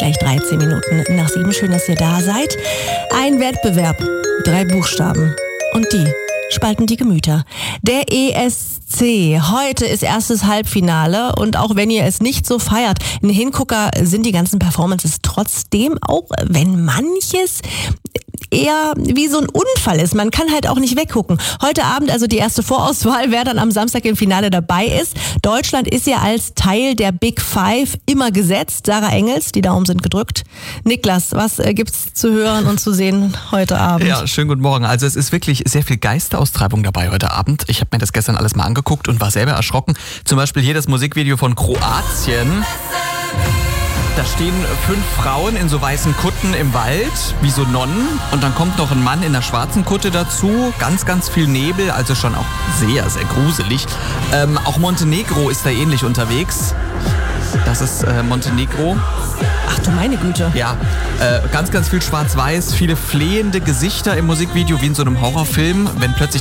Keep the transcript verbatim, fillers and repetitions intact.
gleich dreizehn Minuten nach sieben. Schön, dass ihr da seid. Ein Wettbewerb, drei Buchstaben und die spalten die Gemüter. Der E S C. Heute ist erstes Halbfinale und auch wenn ihr es nicht so feiert, ein Hingucker sind die ganzen Performances trotzdem, auch wenn manches eher wie so ein Unfall ist. Man kann halt auch nicht weggucken. Heute Abend also die erste Vorauswahl, wer dann am Samstag im Finale dabei ist. Deutschland ist ja als Teil der Big Five immer gesetzt. Sarah Engels, die Daumen sind gedrückt. Niklas, was äh, gibt's zu hören und zu sehen heute Abend? Ja, schönen guten Morgen. Also es ist wirklich sehr viel Geisteraustreibung dabei heute Abend. Ich habe mir das gestern alles mal angeguckt und war selber erschrocken. Zum Beispiel hier das Musikvideo von Kroatien. Da stehen fünf Frauen in so weißen Kutten im Wald, wie so Nonnen. Und dann kommt noch ein Mann in einer schwarzen Kutte dazu. Ganz, ganz viel Nebel, also schon auch sehr, sehr gruselig. Ähm, auch Montenegro ist da ähnlich unterwegs. Das ist äh, Montenegro. Ach du meine Güte. Ja, äh, ganz, ganz viel schwarz-weiß, viele flehende Gesichter im Musikvideo, wie in so einem Horrorfilm. Wenn plötzlich